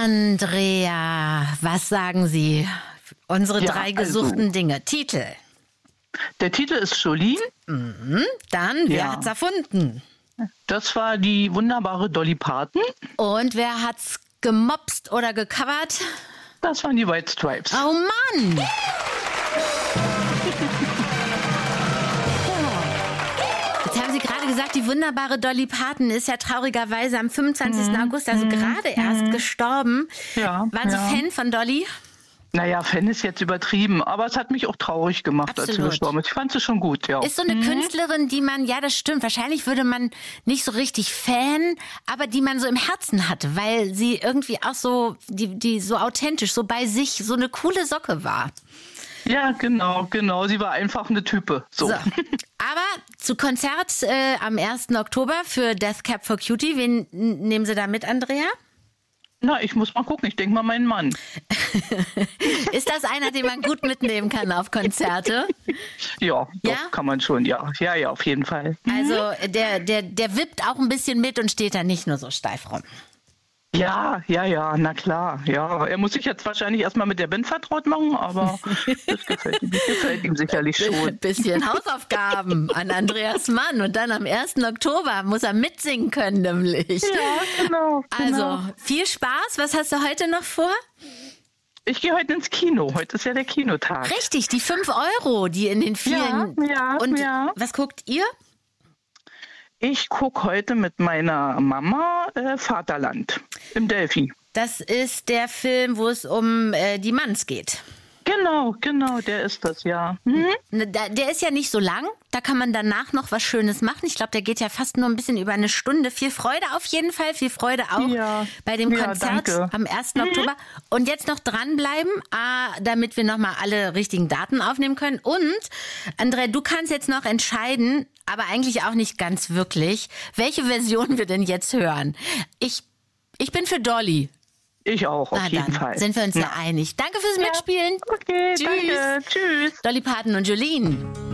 Andrea, was sagen Sie? Unsere drei gesuchten Dinge. Titel. Der Titel ist Jolene. Dann, wer hat's erfunden? Das war die wunderbare Dolly Parton. Und wer hat's gemopst oder gecovert? Das waren die White Stripes. Oh Mann! Jetzt haben Sie gerade gesagt, die wunderbare Dolly Parton ist ja traurigerweise am 25. August, also gerade erst gestorben. Ja, Waren Sie Fan von Dolly? Naja, Fan ist jetzt übertrieben, aber es hat mich auch traurig gemacht, als sie gestorben ist. Ich fand sie schon gut, ja. Ist so eine Künstlerin, die man, ja, das stimmt, wahrscheinlich würde man nicht so richtig Fan, aber die man so im Herzen hatte, weil sie irgendwie auch so, die so authentisch, so bei sich, so eine coole Socke war. Ja, genau. Sie war einfach eine Type. So. Aber zu Konzert am 1. Oktober für Death Cab for Cutie, wen nehmen Sie da mit, Andrea? Na, ich muss mal gucken. Ich denke mal meinen Mann. Ist das einer, den man gut mitnehmen kann auf Konzerte? Ja, doch, kann man schon, ja. Ja, auf jeden Fall. Also der wippt auch ein bisschen mit und steht da nicht nur so steif rum. Ja, na klar. Ja, er muss sich jetzt wahrscheinlich erstmal mit der Band vertraut machen, aber das gefällt ihm sicherlich schon. Ein bisschen Hausaufgaben an Andreas Mann und dann am 1. Oktober muss er mitsingen können, nämlich. Ja, genau. Also, viel Spaß. Was hast du heute noch vor? Ich gehe heute ins Kino. Heute ist ja der Kinotag. Richtig, die 5 €, die in den vielen... Und was guckt ihr? Ich gucke heute mit meiner Mama Vaterland im Delphi. Das ist der Film, wo es um die Manns geht. Genau, der ist das, ja. Der ist ja nicht so lang, da kann man danach noch was Schönes machen. Ich glaube, der geht ja fast nur ein bisschen über eine Stunde. Viel Freude auf jeden Fall, viel Freude auch bei dem Konzert am 1. Oktober. Und jetzt noch dranbleiben, damit wir nochmal alle richtigen Daten aufnehmen können. Und, Andrea, du kannst jetzt noch entscheiden, aber eigentlich auch nicht ganz wirklich, welche Version wir denn jetzt hören. Ich bin für Dolly. Ich auch, auf jeden Fall. Sind wir uns ja einig. Danke fürs Mitspielen. Okay, danke. Tschüss. Dolly Parton und Jolene.